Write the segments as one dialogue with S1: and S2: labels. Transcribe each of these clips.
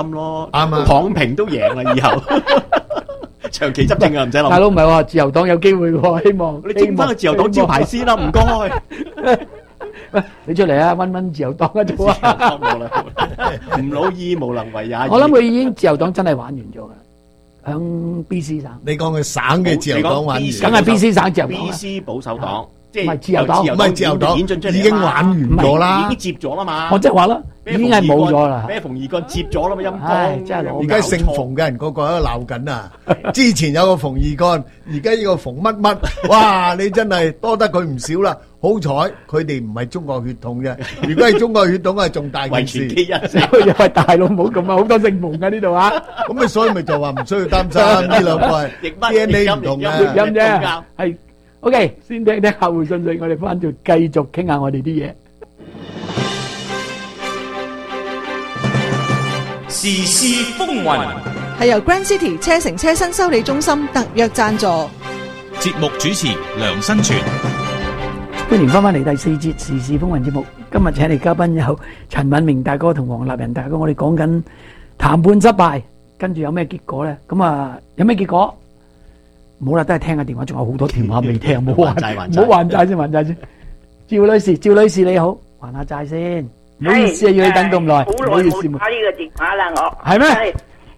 S1: 咯，
S2: 啱啊
S1: 躺平都贏啦，以後長期執政啊，唔使諗。
S3: 大佬唔係話自由黨有機會喎，希望
S1: 你整翻個自由黨招牌先啦，唔該。
S3: 你出嚟啊，溫自由黨啊做啊！
S1: 唔老意無能為也。
S3: 我諗佢已經自由黨真係玩完咗啦，響 B.C 省。
S2: 你講佢省嘅自由黨玩完，
S3: 梗係 B.C 省自由黨。
S1: B.C 保守黨。
S3: 唔係自由黨，
S2: 唔係自由黨，已經玩完咗啦，
S1: 已經接咗啦嘛。
S3: 我即係話啦，已經係冇咗啦。
S1: 俾馮二幹接咗啦嘛，陰公。
S3: 真係攞。
S2: 而家姓馮嘅人個個喺度鬧緊啊！之前有個馮二幹，而家呢個馮乜乜，哇！你真係多得佢唔少啦。好彩佢哋唔係中國血統嘅，如果係中國血統係仲大件事。
S1: 遺傳基因，
S3: 又係大佬冇咁啊，好多姓馮嘅呢度啊。
S2: 咁咪所以咪就話唔需要擔心呢兩個係 DNA 唔同嘅，
S3: 譯音啫，係。OK，先聽聽客戶信息，我哋翻到繼續傾下我哋啲嘢。
S4: 時事風雲
S5: 係由 Grand City 車城車新修理中心特約贊助。
S4: 節目主持梁新全，
S3: 歡迎翻嚟第4節時事風雲節目。今日請嚟嘉賓有陳敏明大哥同黃立仁大哥，我哋講緊談判失敗，跟住有咩結果咧？咁啊，有咩結果？唔好啦，都係聽下電話，仲有好多電話未聽，唔好還債先，還債先。趙女士你好，還下債先。唔好意思啊，要你等咁耐，唔好意思。
S6: 好耐冇打呢個電話啦，我
S3: 係咩？
S6: 係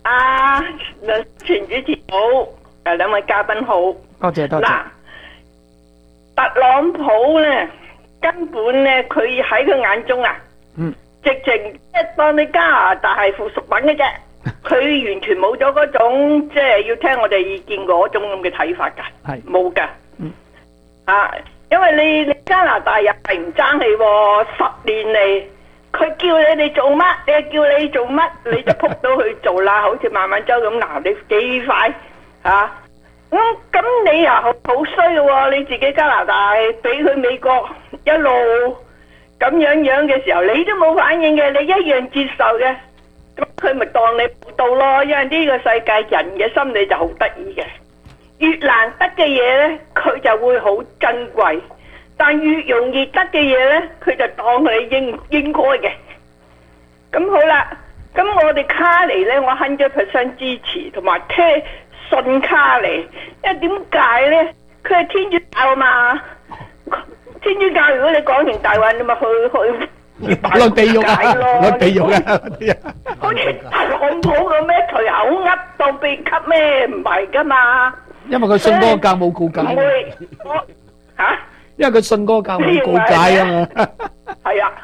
S6: 前主持好，兩位嘉賓好，
S3: 多謝。
S6: 嗱，特朗普咧根本咧，佢喺佢眼中啊，直情即係當你加拿大係附屬品嘅啫。佢完全冇咗嗰種即係要聽我哋意見嗰種咁嘅睇法噶，係冇噶，因為你加拿大又係唔爭氣喎，10年嚟佢叫你哋做乜，你叫你做乜，你就撲到去做啦，好似孟晚舟咁，嗱你幾快嚇？咁你又好衰嘅喎，你自己加拿大俾佢美國一路咁樣嘅時候，你都冇反應嘅，你一樣接受嘅。咁佢咪當你報道咯，因為呢個世界人嘅心理就好得意嘅，越難得嘅嘢呢，佢就會好珍貴，但越容易得嘅嘢呢，佢就當你應該嘅。咁好啦，咁我哋卡尼呢，我 100% 支持同埋信卡尼，因為點解呢？佢係天主教嘛，天主教如果你講完大話，你咪去。
S3: 落地獄啊！落地獄啊！
S6: 好似特朗普咁咩？隨口噏當秘笈咩？唔係噶嘛。
S3: 因為佢信嗰個教冇告解。
S6: 唔會，嚇？
S3: 因為佢信嗰個教冇告解啊嘛。
S6: 係啊。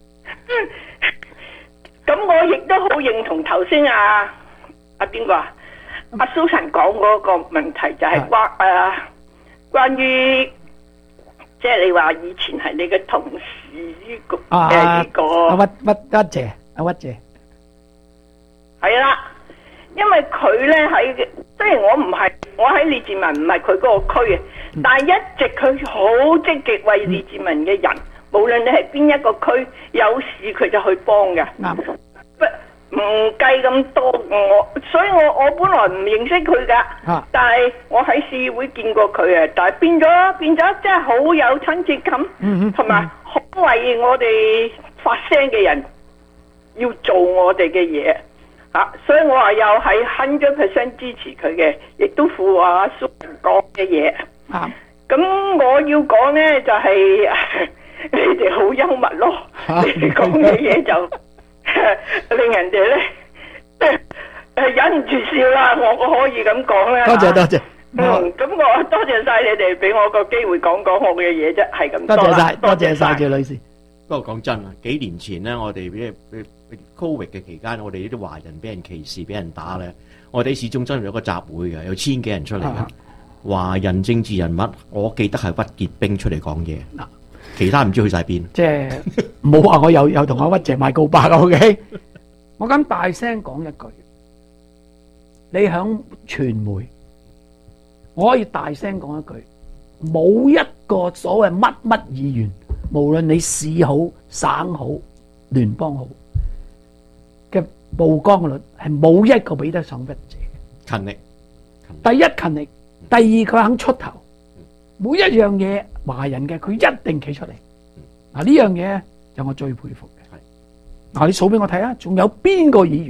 S6: 咁我亦都好認同頭先阿邊個啊？阿蘇晨講嗰個問題就係關於。即係你話以前係你嘅同事呢個呢個
S3: 阿屈姐
S6: 係啦，因為佢咧喺雖然我喺列治文唔係佢嗰個區嘅，但係一直佢好積極為列治文嘅人，無論你係邊一個區有事佢就去幫嘅。唔計咁多，所以我本來唔認識佢噶，但係我喺市議會見過佢啊，但係變咗真係好有親切感，同埋好為我哋發聲嘅人要做我哋嘅嘢，所以我話又係 100% 支持佢嘅，亦都附和阿蘇講嘅嘢。咁我要講呢就係你哋好幽默咯，你哋講嘅嘢就。令人哋咧忍唔住笑啦，我可以咁講啦。
S3: 多謝。
S6: 咁我多謝晒你哋俾我個機會講我嘅嘢啫，係咁
S3: 多謝晒趙女士。
S1: 不過講真啊，幾年前咧，我哋俾 Covid 嘅期間，我哋呢啲華人俾人歧視、俾人打咧，我哋始終真係有個集會嘅，有1000幾人出嚟嘅華人政治人物，我記得係屈潔冰出嚟講嘢。其他唔知去晒邊，
S3: 即係唔好話我又同阿屈姐賣告白啊 ！OK， 我敢大聲講一句，你響傳媒，我可以大聲講一句，冇一個所謂乜議員，無論你市好、省好、聯邦好嘅曝光率，係冇一個比得上屈姐嘅
S1: 勤力。
S3: 第一勤力，第二佢肯出頭。每一樣嘢華人嘅，佢一定企出嚟。呢樣嘢就我最佩服嘅。你數俾我睇啊，仲有邊個議員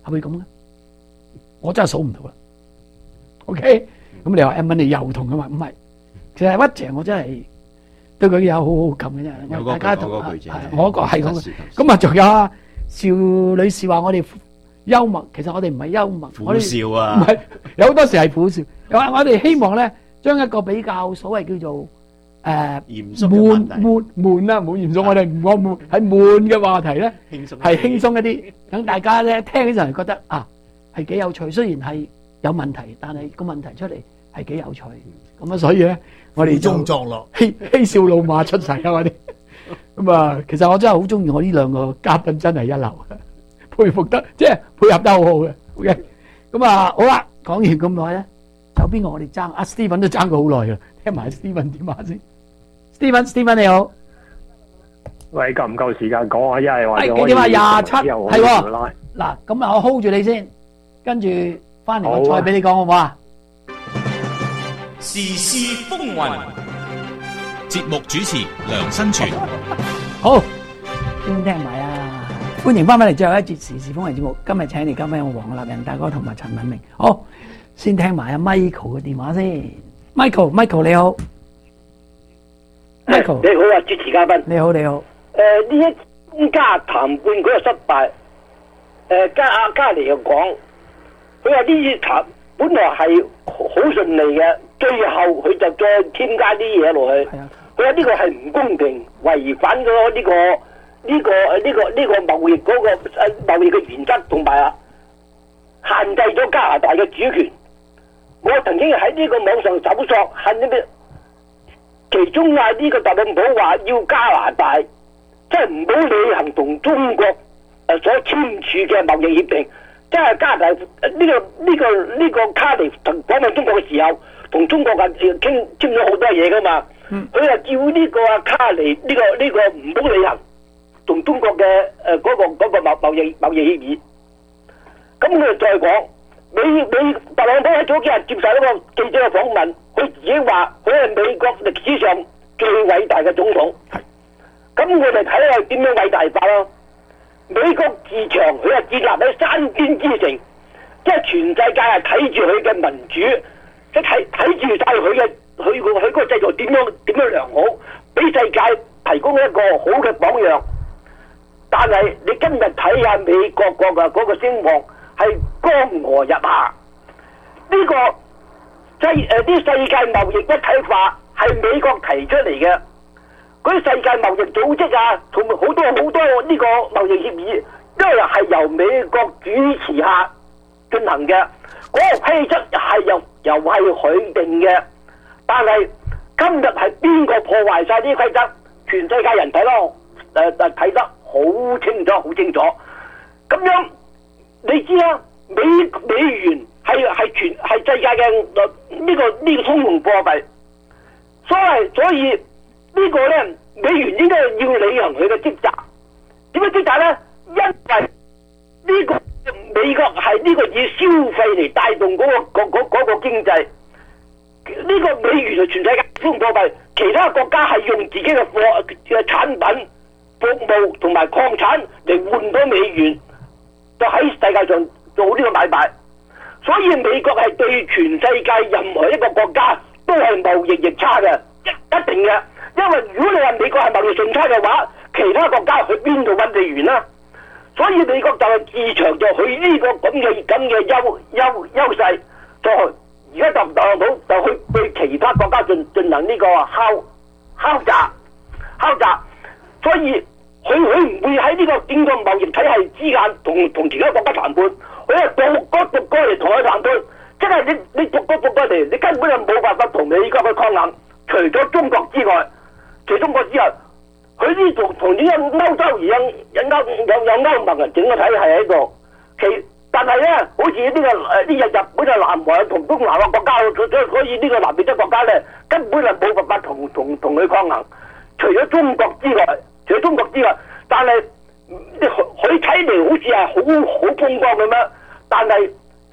S3: 係咪咁咧？我真係數唔到啦。OK，咁你話 M 你又同佢話唔係，其實屈姐我真係對佢有好好感嘅啫。大家同我個係咁嘅。咁啊，仲有啊，邵女士話我哋幽默，其實我哋唔係幽默，
S1: 苦笑啊，
S3: 唔係有好多時係苦笑。我哋希望咧，將一個比較所謂叫做
S1: 嚴肅嘅話題
S3: 悶啊，唔好嚴肅，我哋唔講悶，係悶嘅話題咧，係輕鬆一啲，等大家咧聽起上嚟覺得啊係幾有趣，雖然係有問題，但係個問題出嚟係幾有趣，咁啊，所以咧我哋
S2: 中作樂，
S3: 嬉笑怒罵出世啊！我哋咁啊，其實我真係好中意我呢兩個嘉賓，真係一流，佩服得即係配合得好好嘅。OK，咁啊好啦，講完咁耐咧，有邊個我哋爭？阿 Steven 都爭過好耐啦，聽埋 Steven 點話先。Steven 你好，
S7: 喂，夠唔夠時間講啊？一係或者
S3: 點啊？27係喎。
S7: 喎。
S3: 嗱，咁啊，我 hold 住你先，跟住翻嚟我再俾你講好唔好啊？
S4: 時事風雲，節目主持梁新全。
S3: 好，先聽埋啊！歡迎翻返嚟最後一節時事風雲節目。今日請嚟嘉賓有黃立仁大哥同埋陳敏明。好，先聽埋阿 Michael 嘅電話先。Michael 你好。Michael
S8: 你好啊，主持嘉賓。
S3: 你好。
S8: 呢一中加談判嗰個失敗，加尼又講，佢話呢啲談本來係好順利嘅，最後佢就再添加啲嘢落去。佢話呢個係唔公平，違反咗呢個貿易嗰個貿易嘅原則，同埋限制咗加拿大嘅主權。我曾經喺呢個網上搜索，係呢啲。其中呢個特朗普話要加拿大即係唔好履行同中國所簽署嘅貿易協定，即係加拿大呢個卡尼訪問中國嘅時候，同中國傾咗好多嘢噶嘛。佢話叫呢個卡尼呢個唔好履行同中國嘅嗰個貿易協議。咁佢就再講，特朗普喺早幾日接受一個記者嘅訪問。佢自己話佢係美國歷史上最偉大嘅總統，咁我哋睇下點樣偉大法咯。美國自強，佢係建立喺山巔之城，即係全世界係睇住佢嘅民主，即係睇住晒佢個制度點樣良好，俾世界提供一個好嘅榜樣。但係你今日睇下美國嗰個聲望係江河日下，呢個。啲世界貿易一體化係美國提出嚟嘅，嗰啲世界貿易組織啊，同好多呢個貿易協議，都係由美國主持下進行嘅。嗰個規則係又係佢定嘅，但係今日係邊個破壞晒呢啲規則？全世界人睇咯，睇得好清楚。咁樣你知啦，美元。係世界嘅呢個通用貨幣，所以呢個咧美元應該要履行佢嘅職責。點樣職責咧？因為呢個美國係呢個以消費嚟帶動嗰個經濟，呢個美元係全世界通用貨幣，其他國家係用自己嘅產品、服務同埋礦產嚟換到美元，就喺世界上做呢個買賣。所以美國係對全世界任何一個國家都係貿易逆差嘅，一定嘅。因為如果你話美國係貿易順差嘅話，其他國家去邊度揾美元啦？所以美國就係自強就佢呢個咁嘅優勢，就而家特朗普就去對其他國家進行呢個敲詐，所以佢唔會喺呢個整個貿易體系之間同其他國家談判。佢係逐個嚟同佢談判，即係你逐個嚟，你根本就冇辦法同美國去抗衡。除咗中國之外，佢呢同呢個歐洲而有歐盟人整個體系喺度。但係咧，好似呢日本啊、南韓同東南亞國家，所以呢個南美洲國家咧，根本係冇辦法同佢抗衡。除咗中國之外，但係佢睇嚟好似係好風光咁樣，但係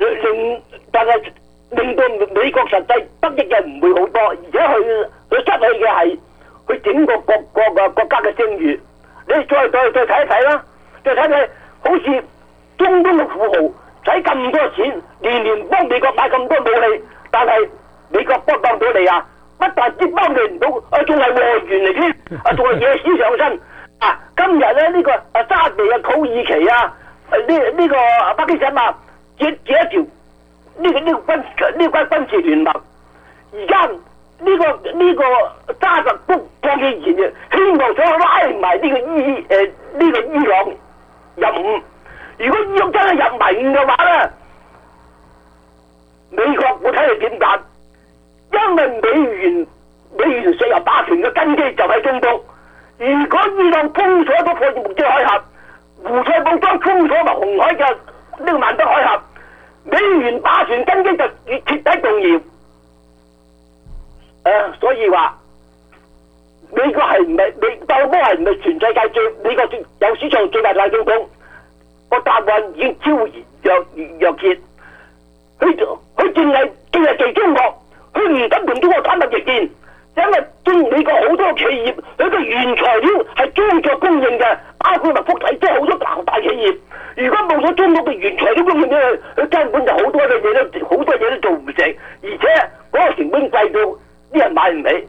S8: 令到美國實際得益嘅唔會好多，而且佢失去嘅係佢整個國家嘅聲譽。你再睇一睇啦，再睇睇，好似中東嘅富豪使咁多錢，年年幫美國買咁多武器，但係美國幫到你啊？不但止幫你唔到，仲係禍源嚟添，仲係惹屎上身。今日咧呢個沙地啊、土耳其啊、呢個巴基斯坦啊，結一條呢個軍事聯盟。而家呢個沙特都放棄前嘅，希望想拉埋呢個伊朗入伍。如果伊朗真係入盟嘅話咧，美國我睇你點揀？因為美元石油霸權嘅根基就喺中東。如果伊朗封鎖咗霍爾木茲海峽，胡塞武裝封鎖埋紅海嘅呢個曼德海峽，美元霸權根基就徹底動搖。所以話美國係唔係特朗普係唔係全世界美國有史上最大大總統？個答案已經昭然若揭。佢淨係忌中國，佢唔敢同中國產物逆戰，因為美國好多企業佢嘅原材料係中國供應嘅，包括埋福體，即係好多大企業。如果冇咗中國嘅原材料供應咧，佢根本就好多嘢都做唔成，而且嗰個成本貴到啲人買唔起。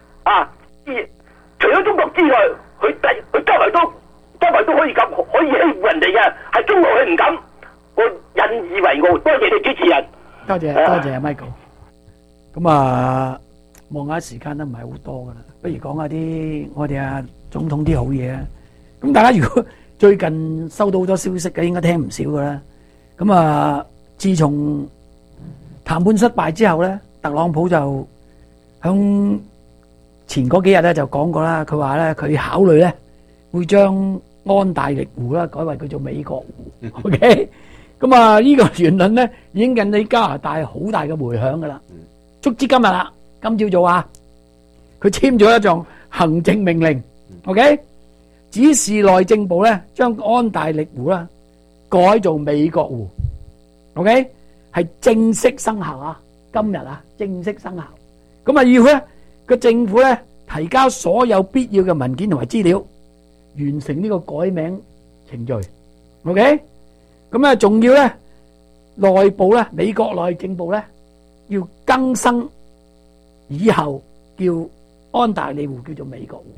S8: 除咗中國之外，佢周圍都可以欺負人哋嘅，係中國佢唔敢。我引以為傲，多謝你主持人。
S3: 多謝 Michael。咁啊，望下時間都唔係好多噶啦，不如講下啲我哋總統啲好嘢啊。咁大家如果最近收到好多消息嘅，應該聽唔少噶啦。咁啊，自從談判失敗之後咧，特朗普就響前嗰幾日咧就講過啦，佢話咧佢考慮咧會將安大略湖啦改為叫做美國湖。OK。咁啊！呢個言論咧已經引起加拿大好大嘅迴響噶啦。足之今日啦，今朝早佢簽咗一項行政命令 ，OK， 指示內政部咧將安大略湖啦改做美國湖 ，OK， 係正式生效啊！今日正式生效。咁啊，要咧個政府咧提交所有必要嘅文件同埋資料，完成呢個改名程序 ，OK。咁啊，仲要咧，內部咧，美國內政部咧，要更新以後叫安大略湖叫做美國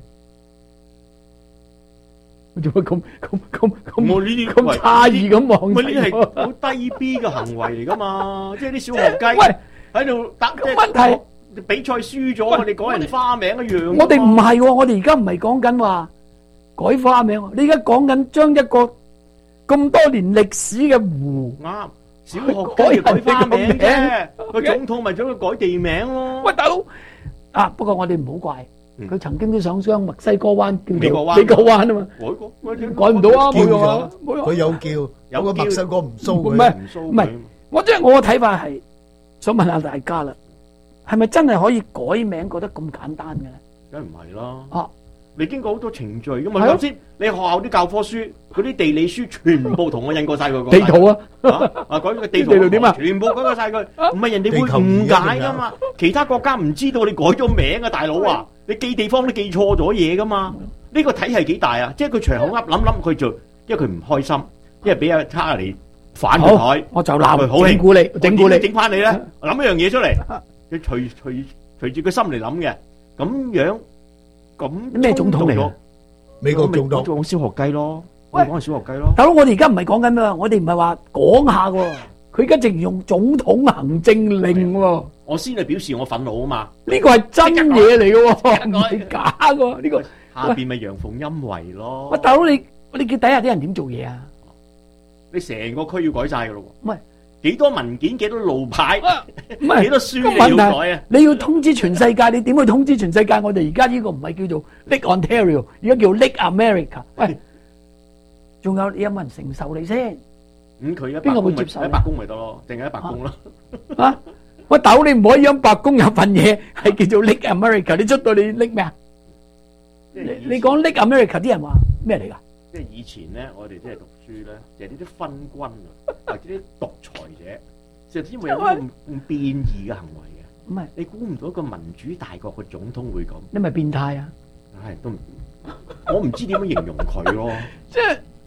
S3: 湖。做乜咁
S1: 我呢啲
S3: 咁詫異咁望？
S1: 呢啲係好低 B 嘅行為嚟噶嘛？即係啲小學雞喺度答。
S3: 問題
S1: 比賽輸咗，我哋改人花名一樣。
S3: 我哋唔係喎，我哋而家唔係講緊話改花名，你而家講緊將一個咁多年歷史嘅湖，
S1: 啱，小學雞要改花名啫，個總統咪將佢改地名咯。
S3: 喂，大佬不過我哋唔好怪，佢曾經都想將墨西哥灣叫做
S1: 美國灣
S3: 啊嘛，改唔到啊，冇用啊，
S2: 佢有叫，有個墨西哥唔騷佢，
S3: 唔係，我嘅睇法係想問下大家啦，係咪真係可以改名覺得咁簡單嘅咧？
S1: 梗唔係啦。你經過好多程序噶嘛？頭先你學校啲教科書嗰啲地理書全部同我印過晒佢個
S3: 地圖
S1: 改咗個地圖點啊？全部改過晒佢，唔係人哋會誤解噶嘛？其他國家唔知道你改咗名啊，大佬啊！你記地方都記錯咗嘢噶嘛？呢個體系幾大啊？即係佢隨口噏諗佢做，因為佢唔開心，因為俾阿卡嚟反佢台，
S3: 我就鬧佢，
S1: 好
S3: 整蠱你，
S1: 整翻你咧，諗一樣嘢出嚟，佢隨住佢心嚟諗嘅，咁樣。咁
S3: 咩總統嚟？
S2: 美國總統，
S1: 講小學雞咯，我講係小學雞咯。
S3: 大佬，我哋而家唔係講緊咩，我哋唔係話講下喎，佢而家淨用總統行政令喎。
S1: 我先係表示我憤怒啊嘛。
S3: 呢個係真嘢嚟嘅喎，唔係假嘅呢個。
S1: 下邊咪陽奉陰違咯。
S3: 喂，大佬，你叫底下啲人點做嘢啊？
S1: 你成個區要改晒嘅咯。
S3: 唔係。
S1: 幾多文件，幾多路牌，
S3: 唔係
S1: 幾多書你要改啊？
S3: 你要通知全世界，你點去通知全世界？我哋而家呢個唔係叫做 Lake Ontario， 而家叫 Lake America。喂，仲有冇人承受你先？
S1: 佢
S3: 邊個會接受？
S1: 喺白宮咪得咯，定係喺白宮咯？
S3: 啊！喂，豆你唔可以喺白宮有份嘢係叫做 Lake America， 你出到你 Lake 咩啊？你講 Lake America 啲人話咩嚟㗎？
S1: 即係以前咧，我哋即係讀書咧，就係呢啲昏君啊，或者啲獨裁者，就先會有啲咁變異嘅行為嘅。
S3: 唔係，
S1: 你估唔到一個民主大國嘅總統會咁？
S3: 你咪變態啊！
S1: 係都，我唔知點樣形容佢咯。
S3: 即係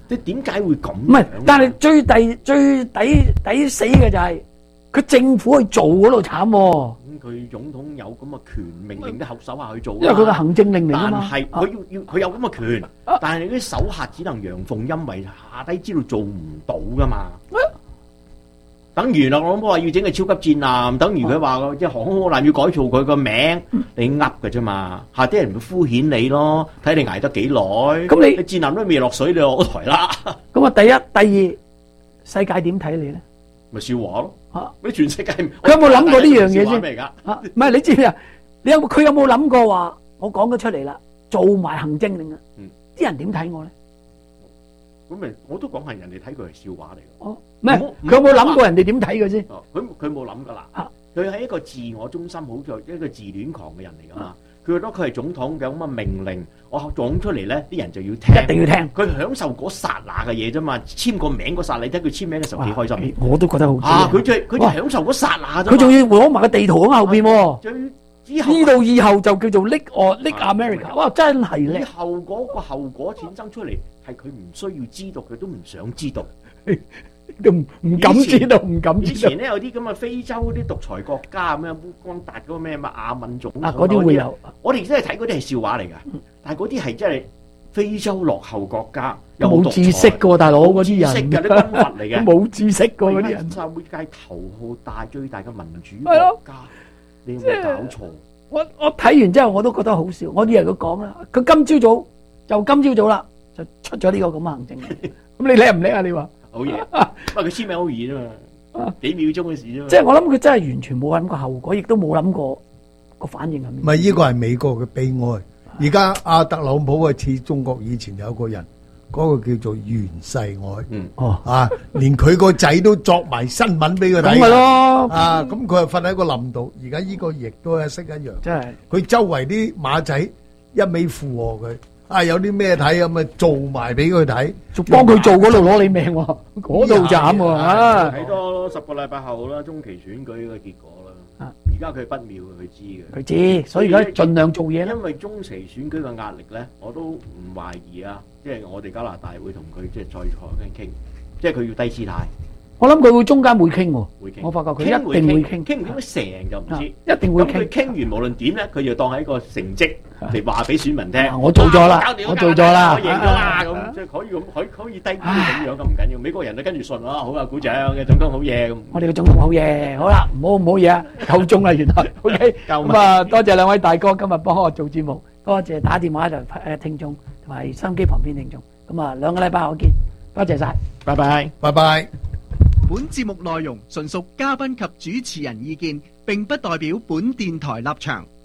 S1: 即係點解會咁？
S3: 唔係，但係最抵死嘅就係佢政府去做嗰度慘喎。
S1: 咁佢總統有咁嘅權，命令啲後手下去做。
S3: 因為佢嘅行政令嚟㗎嘛。
S1: 但係佢有咁嘅權，但係啲手下只能陽奉陰違，下低知道做唔到㗎嘛。等於啦，我諗話要整個超級戰艦，等於佢話即係航空母艦要改造佢個名，你噏嘅啫嘛。下啲人會敷衍你咯，睇你捱得幾耐。
S3: 咁你
S1: 戰艦都未落水，你落台啦。
S3: 咁啊，第一、第二，世界點睇你咧？
S1: 咪笑話咯。
S3: 啊！
S1: 你全世界
S3: 佢有冇諗過呢樣嘢先？
S1: 咩㗎？
S3: 啊，唔係你知唔知啊？佢有冇諗過話我講咗出嚟啦，做埋行政令啊？啲人點睇我咧？
S1: 咁咪我都講係人哋睇佢係笑話嚟嘅。
S3: 哦，唔係佢有冇諗過人哋點睇佢先？
S1: 佢冇諗噶啦。佢係一個自我中心，好似一個自戀狂嘅人嚟噶嘛。佢覺得佢係總統嘅咁嘅命令，我講出嚟咧，啲人就要聽，
S3: 一定要聽。
S1: 佢享受嗰剎那嘅嘢啫嘛，簽個名嗰剎，你睇佢簽名嘅時候幾開心。
S3: 我都覺得好。
S1: 佢就享受嗰剎那啫。
S3: 佢仲要攞埋個地圖喺後邊喎。
S1: 呢
S3: 度以後就叫做 Lake America， 哇！真係叻。
S1: 以後嗰個後果產生出嚟，係佢唔需要知道，佢都唔想知道，
S3: 都唔敢知道，唔敢知道。
S1: 以前咧有啲咁嘅非洲啲獨裁國家咁樣，烏干達嗰個咩亞敏總統
S3: 嗰啲會有。
S1: 我哋真係睇嗰啲係笑話嚟㗎，但係嗰啲係真係非洲落後國家，
S3: 冇知識嘅喎，大佬嗰啲人。
S1: 冇知識嘅啲軍閥嚟嘅，
S3: 冇知識嘅嗰啲人。
S1: 社會界頭號大最大嘅民主國家。你有冇搞錯？
S3: 我睇完之後我都覺得好笑。我以為佢講啦，佢今朝早啦，就出咗呢個咁嘅行政。咁你叻唔叻啊？你話
S1: 好嘢，不過佢簽名好易啫嘛，幾秒鐘嘅事啫嘛。
S3: 即係我諗佢真係完全冇諗過後果，亦都冇諗過個反應係咩。
S2: 唔係呢個係美國嘅悲哀。而家阿特朗普啊，似中國以前有個人。嗰個叫做袁世凱，連佢個仔都作埋新聞俾佢睇，
S3: 咁咪咯，
S2: 咁佢又瞓喺個林度。而家呢個亦都係識一樣，
S3: 真係
S2: 佢周圍啲馬仔一味附和佢，有啲咩睇咁啊，做埋俾佢睇，
S3: 仲幫佢做嗰度攞你命喎，嗰度慘喎，
S1: 睇多10個禮拜後啦，中期選舉嘅結果啦。而家佢不妙，佢知嘅。
S3: 佢知，所以而家盡量做嘢啦。
S1: 因為中期選舉嘅壓力咧，我都唔懷疑啊。即係我哋加拿大會同佢即係再坐傾，即係佢要低姿態。
S3: 我諗佢會中間會傾喎，
S1: 會傾。
S3: 我發覺佢一定會傾，
S1: 傾唔傾得成就唔知。
S3: 一定會傾。
S1: 咁佢傾完無論點咧，佢就當係一個成績嚟話俾選民聽。
S3: 我做咗啦，我做咗啦，
S1: 我贏咗啦咁，即係可以咁，可以低啲咁樣咁唔緊要。美國人都跟住信啦，好啊，鼓掌嘅總統好嘢咁。
S3: 我哋嘅總統好嘢，好啦，唔好嘢啊，夠鐘啦原來。OK，咁啊，多謝兩位大哥今日幫我做節目，多謝打電話嚟聽眾同埋收音機旁邊聽眾。咁啊，2個禮拜後見，多謝晒，
S1: 拜拜，
S2: 拜拜。
S9: 本節目內容純屬嘉賓及主持人意見，並不代表本電台立場。